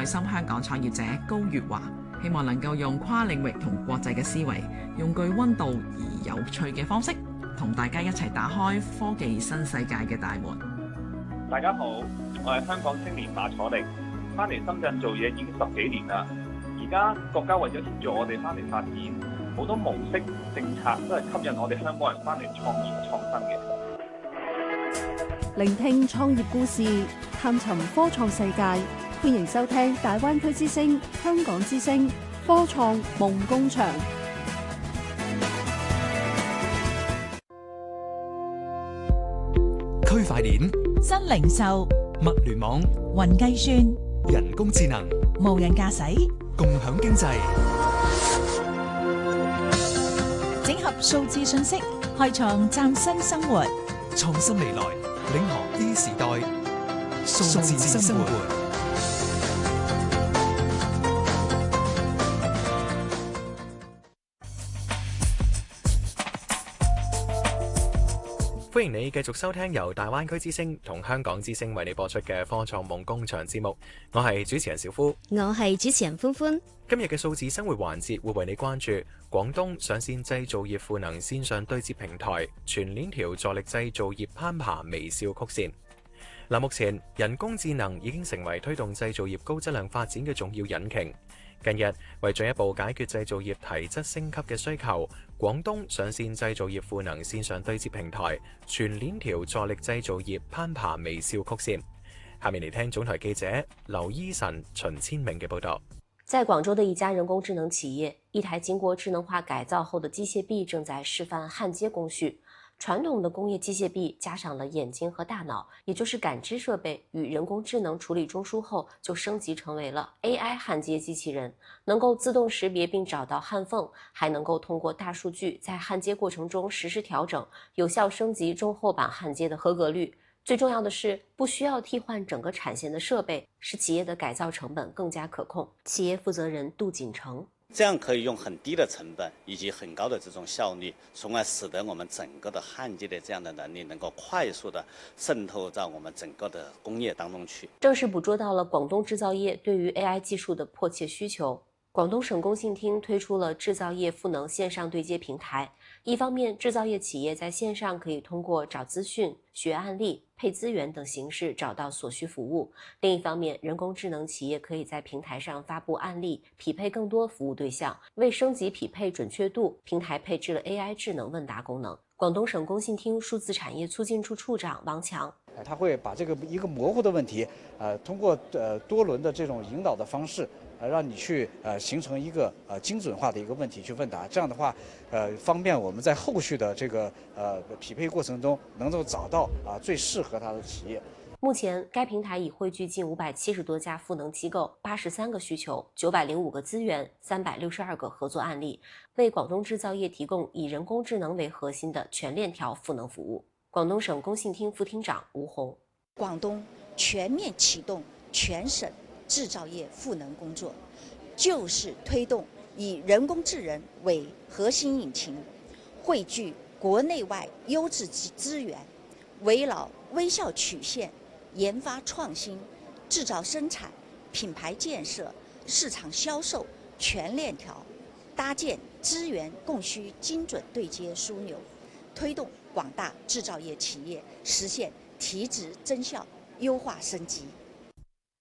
愛心香港創業者高月華，希望能夠用跨領域同國際嘅思維，用具溫度而有趣嘅方式，同大家一齊打開科技新世界嘅大門。 大家好，我係香港青年馬楚力，翻嚟深圳做嘢已經10幾年啦。而家國家為咗協助我哋翻嚟發展，好多模式政策都係吸引我哋香港人翻嚟創業創新嘅。 聆聽創業故事，探尋科創世界，歡迎收聽大灣區之聲、香港之聲科創夢工場。 區塊鏈、 新零售、 物聯網、 雲計算、 人工智能、 無人駕駛、 共享經濟， 整合數字信息，開創嶄新生活。 創新未來，領航 D 時代，數字生活。歡迎你繼續收聽由大灣區之聲同香港之聲為你播出嘅科創夢工場節目，我係主持人小夫， 我係主持人歡歡。 今日嘅數字生活環節會為你關注廣東上線製造業賦能線上對接平台，全鏈條助力製造業攀爬微笑曲線。目前人工智能已經成為推動製造業高質量發展嘅重要引擎。近日，為進一步解決製造業提質升級嘅需求，廣東上線製造業賦能線上對接平台，全鏈條助力製造業攀爬微笑曲線。下面嚟聽總台記者劉依晨、秦千明嘅報道。 在廣州的一家人工智能企業，一台經過智能化改造後的機械臂正在示範焊接工序。傳統的工業機械臂加上了眼睛和大腦，也就是感知設備與人工智能處理中樞後，就升級成為了 AI 焊接機器人，能夠自動識別並找到焊縫，還能夠通過大數據在焊接過程中實時調整，有效升級中厚板焊接的合格率。最重要的是，不需要替換整個產線的設備，使企業的改造成本更加可控。企業負責人杜錦成。 這樣可以用很低的成本以及很高的這種效率，從而使得我們整個的焊接的這樣的能力能夠快速的滲透到我們整個的工業當中去。 正是捕捉到了廣東製造業對於 AI 技術的迫切需求。廣東省工信廳推出了製造業賦能線上對接平台，一方面製造業企業在線上可以通過找資訊、學案例、配資源等形式找到所需服務，另一方面人工智能企業可以在平台上發布案例，匹配更多服務對象。為升級匹配準確度，平台配置了 AI 智能問答功能。廣東省工信廳數字產業促進處處長王強， 他會把這個一個模糊的問題，通過多輪的這種引導的方式，讓你去形成一個精準化的一個問題去問答，這樣的話，方便我們在後續的這個匹配過程中，能夠找到最適合它的企業。 目前，該平台已匯聚近570多家賦能機構，83個需求，905個資源，362個合作案例，為廣東製造業提供以人工智能為核心的全鏈條賦能服務。廣東省工信廳副廳長吳紅， 廣東全面啟動全省製造業賦能工作，就是推動以人工智能為核心引擎，匯聚國內外優質資源，圍繞微笑曲線研發創新、製造生產、品牌建設、市場銷售全鏈條，搭建資源供需精準對接樞紐，推動廣大製造業企業實現提質增效、優化升級。